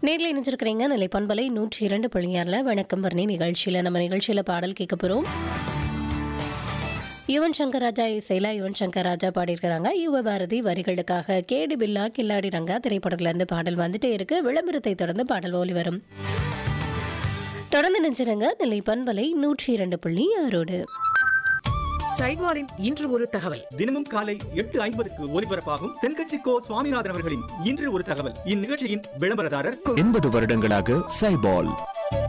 நேர்ல இணைஞ்சிருக்கிறீங்க நிலை பண்பலை 102.6 வணக்கம் வர்ணி நிகழ்ச்சியில நம்ம நிகழ்ச்சியில பாடல் கேட்க போறோம். யுவன் சங்கர் ராஜா இசையில யுவன் சங்கர் ராஜா பாடியிருக்கிறாங்க. யுவ பாரதி வரிகளுக்காக கேடி பில்லா கில்லாடி ரங்கா திரைப்படத்துல இருந்து பாடல் வந்துட்டே இருக்கு. விளம்பரத்தை தொடர்ந்து பாடல் ஒலி வரும். தொடர்ந்து நினைச்சிருங்க நிலை பண்பலை 102.6. சைட்வாரின் இன்று ஒரு தகவல். தினமும் காலை 8:50க்கு ஒலிபரப்பாகும் தென்கட்சி கோ சுவாமிநாதன் அவர்களின் இன்று ஒரு தகவல். இந்நிகழ்ச்சியின் விளம்பரதாரர் 80 வருடங்களாக சைபால்.